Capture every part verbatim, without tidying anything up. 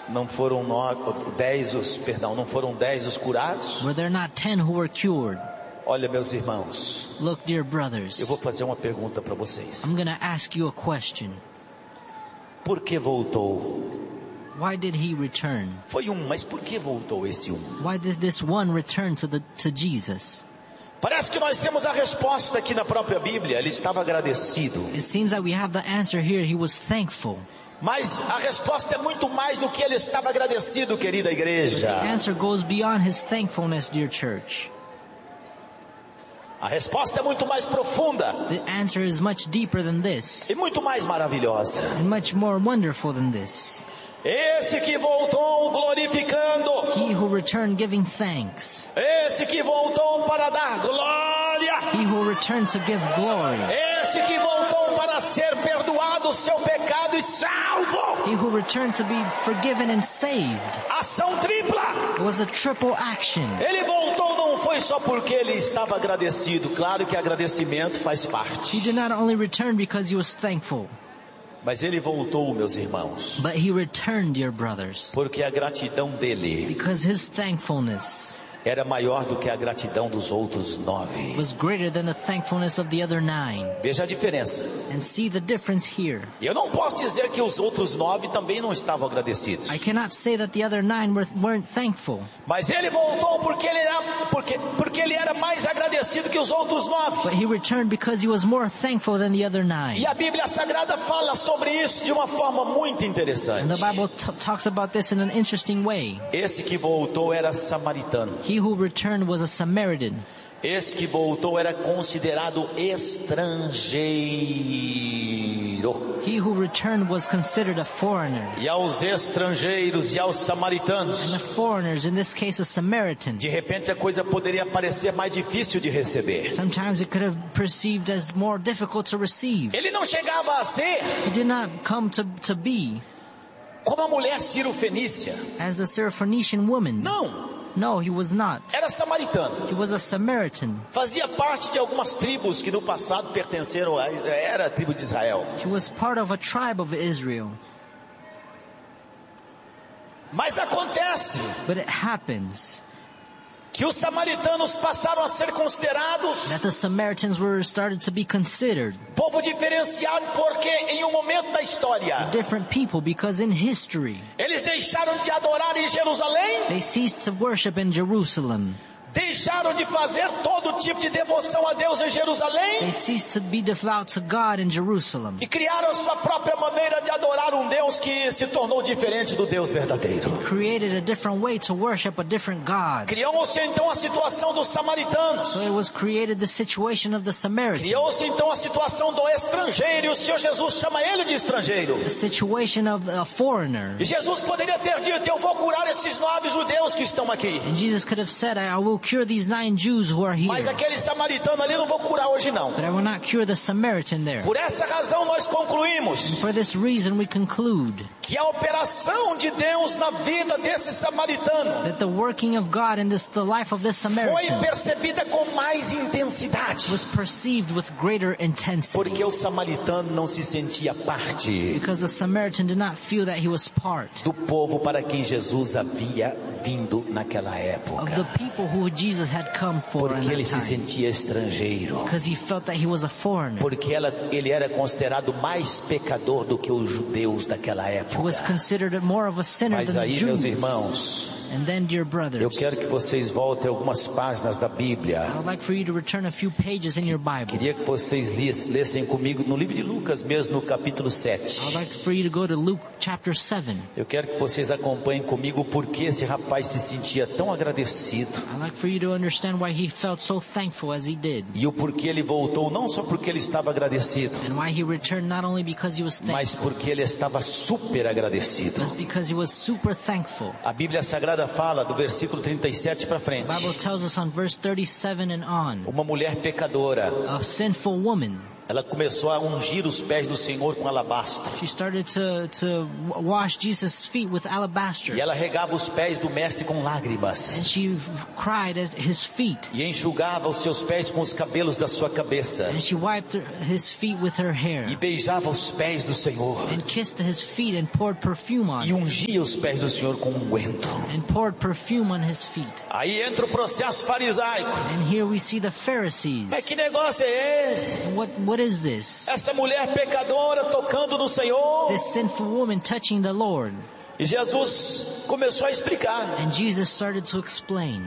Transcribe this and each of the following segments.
Não foram no, dez os, perdão, não foram dez os curados? Were there not ten who were cured? Olha, meus irmãos, Look, dear brothers, eu vou fazer uma pergunta para vocês. I'm gonna ask you a question. Por que voltou? Why did he return? Foi um, mas por que voltou esse um? Why did this one return to the to Jesus? Parece que nós temos a resposta aqui na própria Bíblia. Ele estava agradecido. It seems that we have the answer here. He was thankful. Mas a resposta é muito mais do que ele estava agradecido, querida igreja. The answer goes beyond his thankfulness, dear church. A resposta é muito mais profunda. The answer is much deeper than this. E muito mais maravilhosa. And much more wonderful than this. Esse que voltou glorificando. He who returned giving thanks. Esse que voltou para dar glória. He who returned to give glory. Esse que voltou para ser perdoado o seu pecado e salvo. He who returned to be forgiven and saved. Ação tripla. It was a triple action. Ele voltou não foi só porque ele estava agradecido. Claro que agradecimento faz parte. He did not only return because he was thankful. Mas ele voltou, meus irmãos. But he returned, dear brothers. Porque a gratidão dele Because his thankfulness era maior do que a gratidão dos outros nove. was greater than the thankfulness of the other nine. Veja a diferença. And see the difference here. E eu não posso dizer que os outros nove também não estavam agradecidos. I cannot say that the other nine were, weren't thankful. Mas ele voltou porque ele era porque porque ele era mais agradecido que os outros nove. But he returned because he was more thankful than the other nine. E a Bíblia Sagrada fala sobre isso de uma forma muito interessante. And the Bible t- talks about this in an interesting way. Esse que voltou era samaritano. He who returned was a Samaritan. Esse que voltou era considerado estrangeiro. He who returned was considered a foreigner. E aos estrangeiros e aos samaritanos, And the foreigners, in this case a Samaritan, de repente a coisa poderia parecer mais difícil de receber. sometimes it could have perceived as more difficult to receive. Ele não chegava a ser He did not come to, to be como a mulher Ciro-fenícia. as the Syrophoenician woman. Não, No, he was not. era samaritano. He was a Samaritan. Fazia parte de algumas tribos que no passado pertenceram a era a tribo de Israel. He was part of a tribe of Israel. Mas acontece But it happens que os samaritanos passaram a ser considerados that the Samaritans were started to be considered povo diferenciado porque em um momento da história different people because in history eles deixaram de adorar em Jerusalém, they ceased to worship in Jerusalem. deixaram de fazer todo tipo de devoção a Deus em Jerusalém They ceased to be devout to God in Jerusalem. e criaram a sua própria maneira de adorar um Deus que se tornou diferente do Deus verdadeiro. Created a different way to worship a different God. Criou-se então a situação dos samaritanos. So it was created the situation of the Samaritans. Criou-se então a situação do estrangeiro, e o Senhor Jesus chama ele de estrangeiro. The situation of a foreigner. E Jesus poderia ter dito: eu vou curar esses nove judeus que estão aqui. And Jesus could have said, I will cure these nine Jews who are here. Mas aquele samaritano ali não vou curar hoje não. But I will not cure the Samaritan there. Por essa razão nós concluímos For this reason we conclude que a operação de Deus na vida desse samaritano that the working of God in this, the life of this foi Samaritan percebida com mais intensidade. was perceived with greater intensity. Porque o samaritano não se sentia parte Because the Samaritan did not feel that he was part do povo para quem Jesus havia vindo naquela of época. the people who Jesus had come for in Porque ele that se time. sentia estrangeiro. Because he felt that he was a foreigner. Porque ela, ele era considerado mais pecador do que os judeus daquela He was época. considered more of a sinner Mas than the aí, meus Jews. irmãos, And then, dear eu brothers, quero que vocês voltem algumas páginas da I Bíblia. would like for you to return a few pages in your Bible. Queria que vocês lis- lessem comigo no livro de Lucas mesmo, no capítulo I would sete. like for you to go to Luke chapter seven. Eu quero que vocês acompanhem comigo porque esse rapaz se sentia tão agradecido. I'd like for you to understand why he felt so thankful as he did. E o porquê ele voltou, não só porque ele estava agradecido, And why he returned not only because he was mas thankful, porque ele estava super agradecido. but because he was super thankful. A Bíblia Sagrada fala do versículo trinta e sete para frente. The Bible tells us on verse thirty-seven and on, Uma mulher pecadora, a sinful woman, Ela começou a ungir os pés do Senhor com alabastro. She started to, to wash Jesus' feet with alabaster. E ela regava os pés do mestre com And lágrimas. she cried at his feet. E enxugava os seus pés com os cabelos da sua cabeça. And she wiped her, his feet with her hair. E beijava os pés do Senhor. And kissed his feet and poured perfume on E him. ungia os pés do Senhor com unguento. And poured perfume on his feet. Aí entra o processo farisaico. And here we see the Pharisees. Mas que negócio é esse? What, what is this? Essa mulher pecadora tocando no Senhor. This sinful woman touching the Lord. E Jesus começou a explicar. And Jesus started to explain.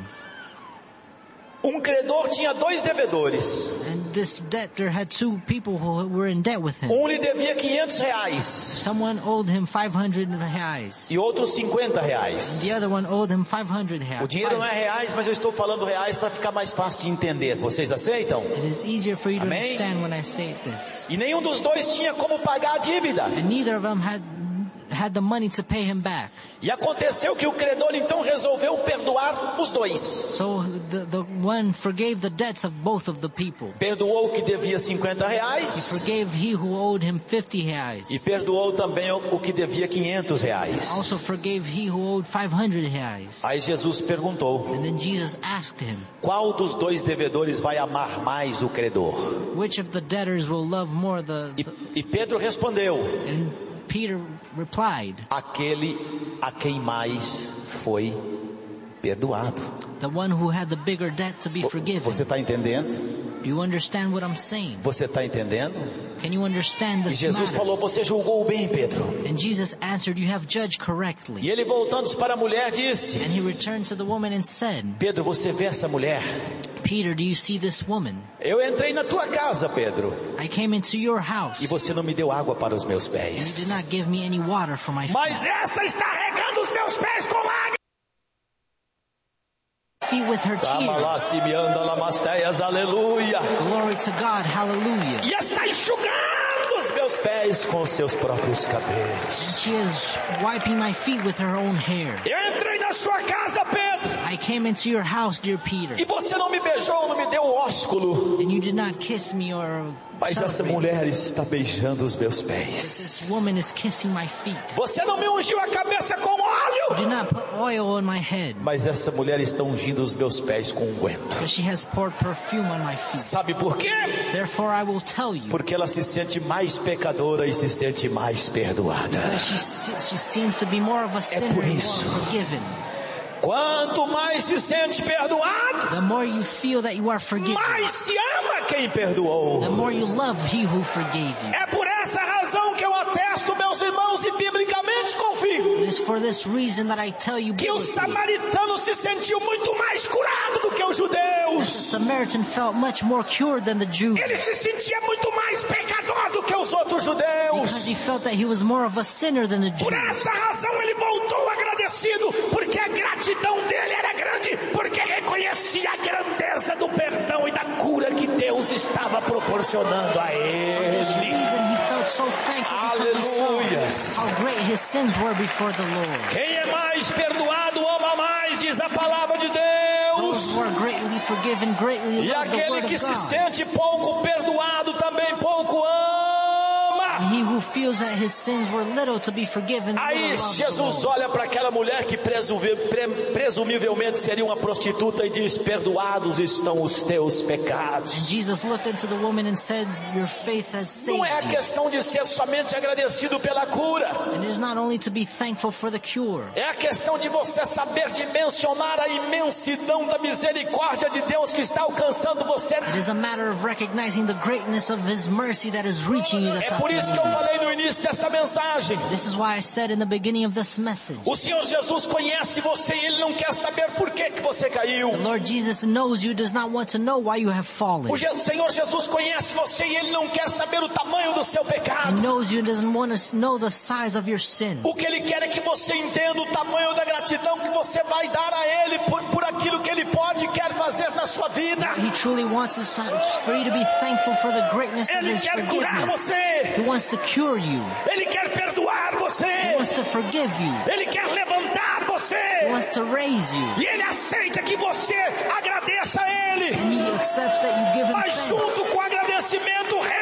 Um credor tinha dois devedores. And this debtor had two people who were in debt with him. Um lhe devia quinhentos reais. Someone owed him five hundred reais. E outro cinquenta reais. The other one owed him five hundred reais. O dinheiro não é reais, mas eu estou falando reais para ficar mais fácil de entender. Vocês aceitam? It is easier for you to Amém? understand when I say this. E nenhum dos dois tinha como pagar a dívida. And neither of them had had the money to pay him back. E aconteceu que o credor então resolveu perdoar os dois. So the, the one forgave the debts of both of the people. Perdoou o que devia cinquenta He reais. forgave he who owed him fifty reais. E perdoou também o que devia quinhentos reais. Also forgave he who owed five hundred reais. Aí Jesus perguntou: And then Jesus asked him, qual dos dois devedores vai amar mais o credor? which of the debtors will love more the... E, the e Pedro respondeu: and Peter replied, aquele a quem mais foi perdoado. the one who had the bigger debt to be forgiven. Você está entendendo? Do you understand what I'm saying? Você está entendendo? Can you understand E this Jesus matter? falou: você julgou bem, Pedro. And Jesus answered, you have judged E correctly. ele, voltando-se para a mulher, disse: And he returned to the woman and said, Pedro, você vê essa mulher? Peter, do you see this woman? Eu entrei na tua casa, Pedro, I came into your house, e você não me deu água para os meus and you pés. did not give me any water for my Mas essa está regando os meus pés com lágrimas. feet with her tears. Aleluia. Glory to God, hallelujah. E está enxugando os meus pés com os seus próprios And cabelos. she is wiping my feet with her own hair. Eu entrei na sua casa, Pedro, I came into your house, dear Peter, e você não me beijou, não me deu um ósculo. and you did not kiss me or Mas essa celebrate. mulher está beijando os meus This pés. woman is kissing my feet. Você não me ungiu a cabeça com You óleo. did not put oil on my head, Mas essa mulher está ungindo os meus pés com unguento. but she has poured perfume on my feet. Sabe por quê? Therefore I will tell you, Porque ela se sente mais pecadora e se sente mais perdoada. because she, se- she seems to be more of a sinner por and isso. more forgiven. Quanto mais se sente perdoado, The more you feel that you are forgiven, mais se ama quem perdoou. the more you love he who forgave you. É por essa razão que eu atesto, meus irmãos, e biblicamente confio, It is for this reason that I tell you que o biblically, samaritano se sentiu muito mais curado do que os that the judeus. Samaritan felt much more cured than the Jew, Ele se sentia muito mais pecador do que os outros because he judeus. felt that he was more of a sinner than the Jew. Por essa razão ele voltou agradecido, porque a gratidão dele era grande, porque reconhecia a grandeza do perdão e da cura que Deus estava proporcionando a For ele. this reason he felt so thankful because he Aleluias. saw how great his sins were before the Lord. Quem é mais perdoado ama mais, diz a palavra de Those Deus. who are greatly forgiven greatly E love the aquele word que of se God. sente pouco perdoado também pouco ama. And he who feels that his sins were little to be forgiven Aí little loves the Jesus Lord. olha para aquela mulher que presuvi- pre- presumivelmente seria uma prostituta e diz: perdoados estão os teus And pecados. Jesus looked into the woman and said, your faith has saved Não é a you. questão de ser somente agradecido pela cura. And it is not only to be thankful for the cure. É a questão de você saber dimensionar a imensidão da misericórdia de Deus que está alcançando você. It is a matter of recognizing the greatness of his mercy that is reaching you this É por isso que eu afternoon. falei no início dessa mensagem. This is why I said in the beginning of this message, O Senhor Jesus conhece você e Ele não quer saber por que, que você caiu. the Lord Jesus knows you, does not want to know why you have fallen. O Je- Senhor Jesus conhece você e Ele não quer saber o tamanho do seu He pecado. knows you and doesn't want to know the size of your sin. O que Ele quer é que você entenda o tamanho da gratidão que você vai dar a Ele por, por aquilo que Ele pode e quer fazer na sua vida. He truly wants us for you to be thankful for the greatness of Ele his quer curar forgiveness. você. He wants to cure you. Ele quer perdoar He você. wants to forgive you. Ele quer levantar He você. wants to raise you. E Ele aceita que você agradeça a Ele. And he accepts that you give him Mas thanks. junto com o agradecimento, renda a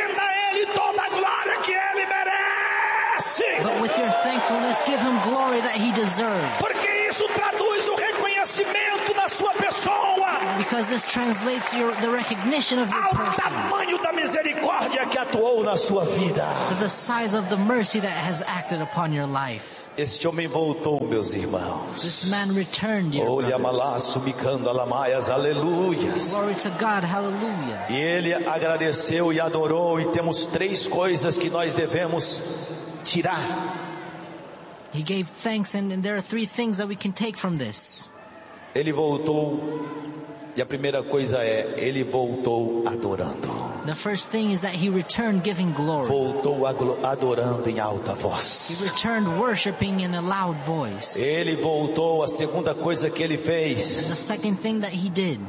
Ele toda a glória que Ele merece. But with your thankfulness, give Him glory that He deserves. Porque isso traduz o reconhecimento da sua pessoa. Because this translates your, the recognition of your Ao person tamanho da misericórdia que atuou na sua vida. to the size of the mercy that has acted upon your life. Este homem voltou, meus irmãos. This man returned, dear Olha brothers. malaço, micando alamaias, aleluias. Glory to God, hallelujah. E ele agradeceu e adorou, e temos três coisas que nós devemos tirar. He gave thanks, and, and there are three things that we can take from this. Ele voltou, e a primeira coisa é, ele voltou adorando. The first thing is that he returned giving glory. Voltou adorando em alta He voz. returned worshiping in a loud voice. Ele voltou, a segunda coisa que ele And fez, the second thing that he did,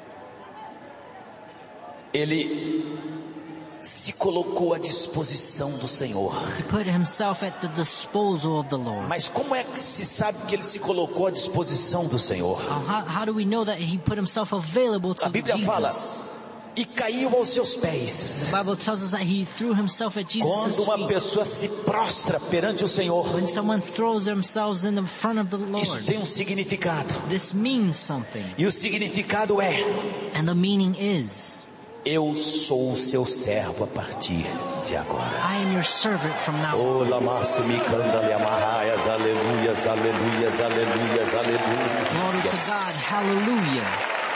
ele se colocou à disposição do Senhor. he put himself at the disposal of the Lord. Mas como é que se sabe que ele se colocou à disposição do Senhor? Now, How, how do we know that he put himself available to A Bíblia fala, Jesus? e caiu aos seus pés. The Bible tells us that he threw himself at Jesus' Quando uma feet. pessoa se prostra perante o Senhor, When someone throws themselves in the front of the isso Lord, tem um significado. this means something. E o significado é, And the meaning is, eu sou o seu servo a partir de agora. I am your servant from now on. Oh, lamaço, me canda, le amarraias, aleluias, aleluias, aleluias, Glory to aleluias. God, hallelujah.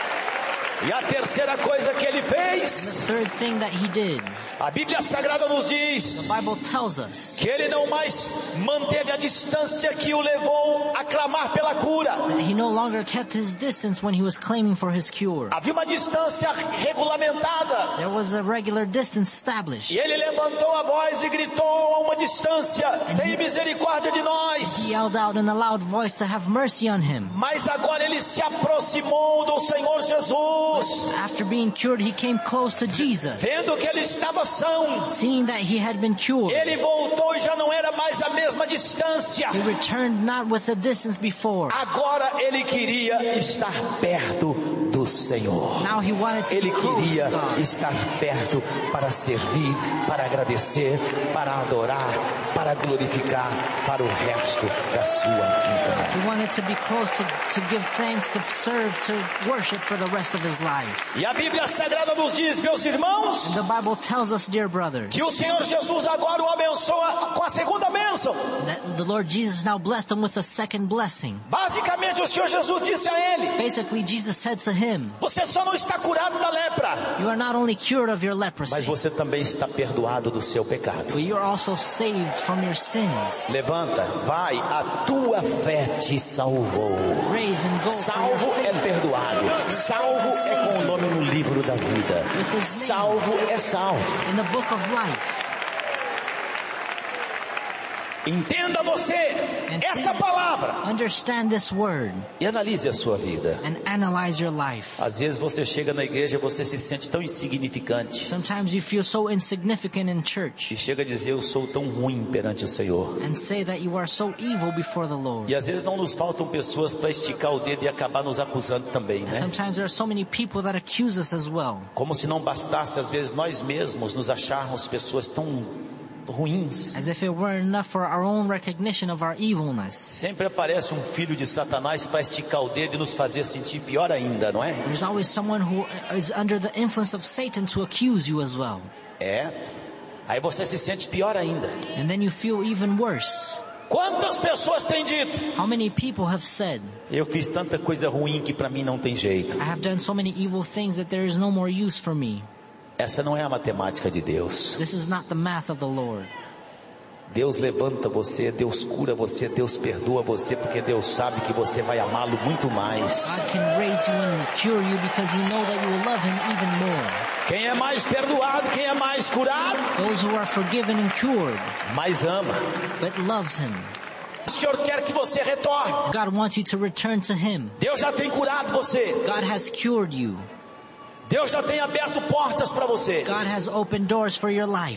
E a terceira coisa que ele The fez, third thing that he did, a Bíblia Sagrada nos diz the Bible tells us que ele não mais manteve a distância que o levou a clamar pela cura. that he no longer kept his distance when he was claiming for his cure. Havia uma distância regulamentada. There was a regular distance established. E ele levantou a voz e gritou a uma distância, tem misericórdia de He nós. yelled out in a loud voice to have mercy on him. Mas agora ele se aproximou do Senhor Jesus, After being cured, he came close to Jesus. vendo que ele estava são. Seeing that he had been cured, Ele voltou e já não era mais a mesma distância. he returned not with the distance before. Agora ele queria estar perto do Senhor. Now he wanted to be Ele close to queria God. estar perto para servir, para agradecer, para adorar, para glorificar para o resto da sua vida. He wanted to be close to, to give thanks, to serve, to worship for the rest of his life. E a Bíblia Sagrada nos diz, meus irmãos, And the Bible tells us, dear brothers, que o Senhor Jesus agora o abençoa com a segunda bênção. that the Lord Jesus now blessed him with a second blessing. Basicamente o Senhor Jesus disse a ele, Basically, Jesus said to him, você só não está curado da lepra, you are not only cured of your mas leprosy, você também está perdoado do seu pecado. but you are also saved from your sins. Levanta, vai, a tua fé te salvou. Raise and go for Salvo your é faith. perdoado. Salvo é com o nome no livro da vida. Salvo é salvo. In the book of life. Entenda você essa palavra Understand this word e analise a sua vida. and analyze your life. Às vezes você chega na igreja e você se sente tão insignificante Sometimes you feel so insignificant in e church chega a dizer, eu sou tão ruim perante o Senhor. and say that you are so evil before the Lord. E às vezes não nos faltam pessoas para esticar o dedo e acabar nos acusando também, né? Sometimes there are so many people that accuse us as well. Como se não bastasse às vezes nós mesmos nos acharmos pessoas tão ruins. As if it weren't enough for our own recognition of our evilness. Sempre aparece um filho de Satanás para esticar o dedo e nos fazer sentir pior ainda, não é? There's always someone who is under the influence of Satan to accuse you as well. É. Aí você se sente pior ainda. And then you feel even worse. Quantas pessoas têm dito? How many people have said, Eu fiz tanta coisa ruim que para mim não tem jeito. I have done so many evil things that there is no more use for me. Essa não é a matemática de Deus. This is not the math of the Lord. Deus levanta você, Deus cura você, Deus perdoa você, porque Deus sabe que você vai amá-lo muito mais. God can raise you and cure you because you know that you will love Him even more. Quem é mais perdoado, quem é mais curado, Those who are forgiven and cured, mais ama. but loves Him. O Senhor quer que você retorne. God wants you to return to Him. Deus já tem curado você. God has cured you. Deus já tem aberto portas para você. God has opened doors for your life.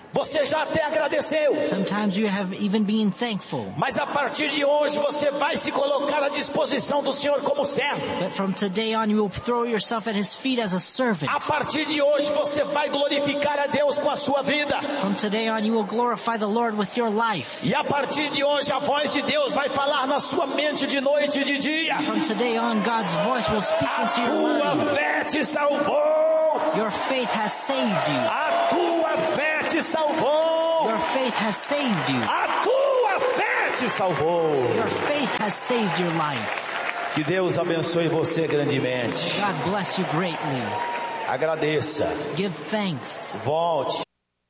Você já até agradeceu. Sometimes you have even been thankful. Mas a partir de hoje você vai se colocar à disposição do Senhor como servo. But from today on you will throw yourself at His feet as a servant. A partir de hoje você vai glorificar a Deus com a sua vida. From today on you will glorify the Lord with your life. E a partir de hoje a voz de Deus vai falar na sua mente de noite e de dia. From today on God's voice will speak into your Tua mind. fé te salvou. Your faith has saved you. A tua fé te salvou. Your faith has saved you. A tua fé te salvou. Your faith has saved your life. Que Deus abençoe você grandemente. God bless you greatly. Agradeça. Give thanks. Volte.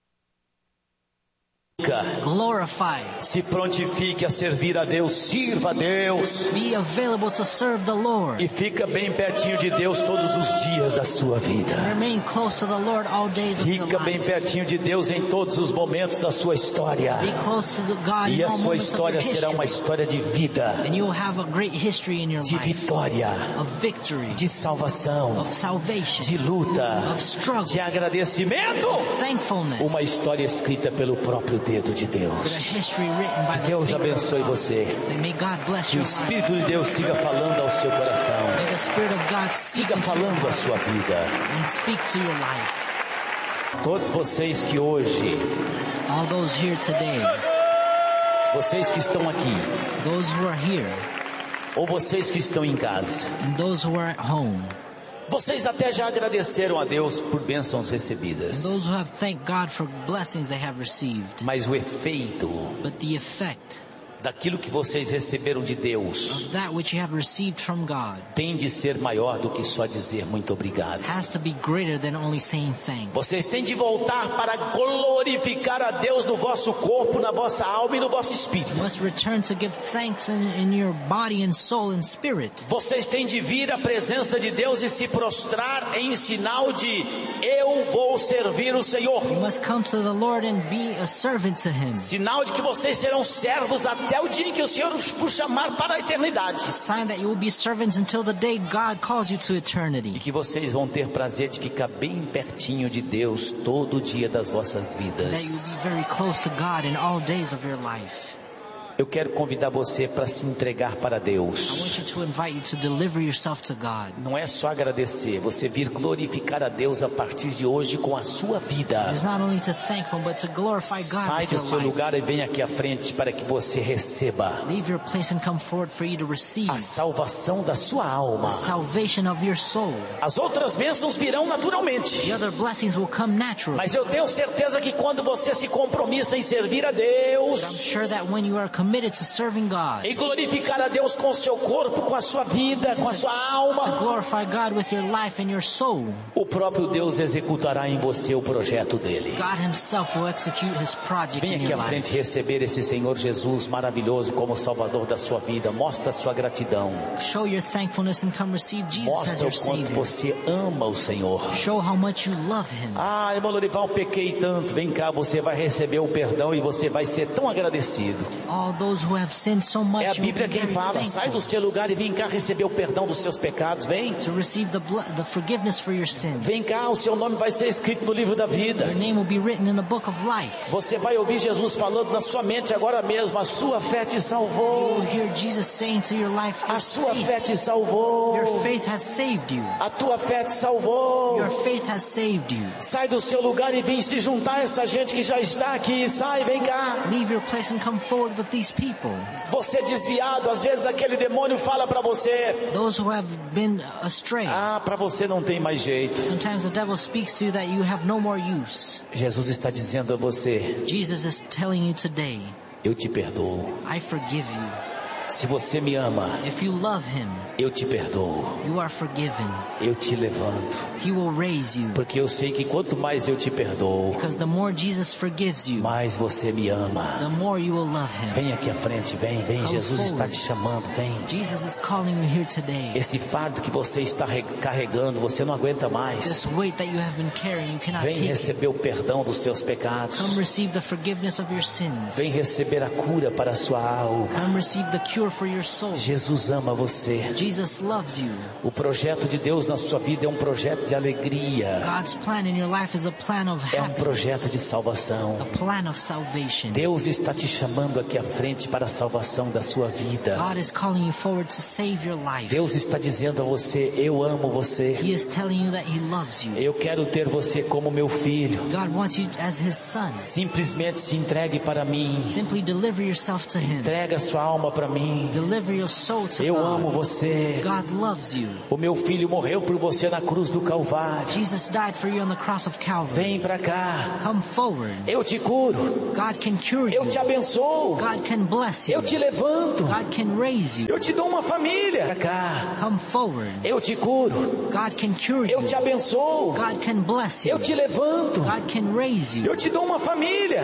Glorify. Se prontifique a servir a Deus. Sirva a Deus. Be available to serve the Lord. E fica bem pertinho de Deus todos os dias da sua vida. Remain close to the Lord all days of your Fica bem life. pertinho de Deus em todos os momentos da sua história. Be close to the God E in a all sua moments of your história será uma history. história de vida, And you will have a great history in your de life. vitória, Of victory. de salvação, Of salvation. de luta, Of struggle. de agradecimento. Thankfulness. Uma história escrita pelo próprio dedo de With a Deus. history written by the Deus finger of abençoe God. você. May God bless Que o your life. Espírito de Deus siga falando ao seu coração. May the Spirit of God speak Siga into your falando a heart sua vida. and speak to your life. Todos vocês que hoje, All those here today, vocês que estão aqui, those who are here, ou vocês que estão em casa, and those who are at home, vocês até já agradeceram a Deus por bênçãos and recebidas. those who have thanked God for blessings they have received. Mas o efeito But the effect daquilo que vocês receberam de Deus of that which you have received from God tem de ser maior do que só dizer muito obrigado. has to be greater than only saying thanks. Vocês têm de voltar para glorificar a Deus no vosso corpo, na vossa alma e no vosso espírito. You must return to give thanks in, in your body and soul and spirit. Vocês têm de vir à presença de Deus e se prostrar em sinal de eu vou servir o Senhor. You must come to the Lord and be a servant to Him. Sinal de que vocês serão servos até o dia em que o Senhor os for chamar para a eternidade. A sign that you will be servants until the day God calls you to E eternity. que vocês vão ter prazer de ficar bem pertinho de Deus todo dia das vossas That you vidas. will be very close to God in all days of your life. Eu quero convidar você para se entregar para I Deus. want you to invite you to deliver yourself to God. Não é só agradecer, você vir glorificar a Deus a partir de hoje com a sua vida. It's not only to thankful, but to glorify God Sai with do your seu life. lugar e vem aqui à frente para que você receba Leave your place and come forward for you to receive a salvação da sua alma. the salvation of your soul. As outras bênçãos virão naturalmente. The other blessings will come naturally. Mas eu tenho certeza que quando você se compromissa em servir a But I'm Deus, sure that when you are committed to serving God, em glorificar a Deus com o seu corpo, com a sua vida, com a sua to alma, glorify God with your life and your soul, o próprio Deus executará em você o projeto dele. God Himself will execute His project Venha in aqui your à frente life. receber esse Senhor Jesus maravilhoso como Salvador da sua vida. Mostra a sua gratidão. Show your thankfulness and come receive Jesus as Mostra your o quanto Savior. você ama o Senhor. Show how much you love Him. Ah, irmão Lorival, pequei tanto. Vem cá, você vai receber o perdão e você vai ser tão agradecido. All those who have sinned so much, É a you will be Bíblia quem very fala. Sai do thankful seu lugar e vem cá receber o perdão dos seus pecados. Vem. to receive the, bl- the forgiveness for your sins. Vem cá, o seu nome vai ser escrito no livro da vida. Your name will be written in the book of life. Você vai ouvir Jesus falando na sua mente agora mesmo. A sua fé te You will salvou. hear Jesus saying to your life, A your sua faith, fé te salvou. your faith has saved you. A tua fé te salvou. Your faith has saved you. Sai do seu lugar e vem se juntar a essa gente que já está aqui. Sai, vem cá. Leave your place and come forward with these people. Você desviado, às vezes aquele demônio fala para você: Those who have been astray. ah, para você não tem mais jeito. Sometimes the devil speaks to you that you have no more use. Jesus está dizendo a você: Jesus is telling you today, eu te perdoo. I forgive you. Se você me ama, If you love Him, eu te perdoo. you are forgiven. Eu te levanto. He will raise you. Porque eu sei que quanto mais eu te perdoo, Because the more Jesus forgives you, mais você me ama. the more you will love Him. Vem aqui à frente, vem, vem. Come Jesus está forward. te chamando, vem. Jesus is calling you here today. Esse fardo que você está re- carregando, você não aguenta mais. This weight that you have been carrying, you cannot Vem take it. receber o perdão dos seus pecados. Come receive the forgiveness of your sins. Vem receber a cura para a sua alma. Come receive the cure cure for your soul. Jesus ama você. Jesus loves you. O projeto de Deus na sua vida é um projeto de alegria. God's plan in your life is a plan of É um happiness. projeto de salvação. A plan of salvation. Deus está te chamando aqui à frente para a salvação da sua vida. God is calling you forward to save your life. Deus está dizendo a você, eu amo você. He is telling you that He loves you. Eu quero ter você como meu filho. God wants you as His son. Simplesmente se entregue para mim. Simply deliver yourself to Him. Entrega sua alma para mim. Deliver your soul to Eu God. amo você. God loves you. O meu filho morreu por você na cruz do Calvário. Jesus died for you on the cross of Calvary. Vem para cá. Come forward. Eu te curo. God can cure Eu you. te abençoo. God can bless you. Eu te levanto. God can raise you. Eu te dou uma família. Pra cá. Come forward. Eu te curo. God can cure Eu you. te abençoo. God can bless you. Eu te levanto. God can raise you. Eu te dou uma família.